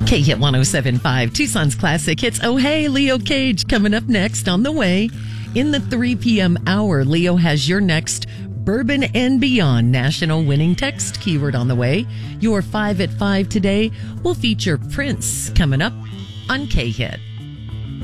K-Hit 107.5, Tucson's Classic Hits. Oh, hey, Leo Cage coming up next on the way. In the 3 p.m. hour, Leo has your next Bourbon and Beyond national winning text keyword on the way. Your 5 at 5 today will feature Prince coming up on K-Hit.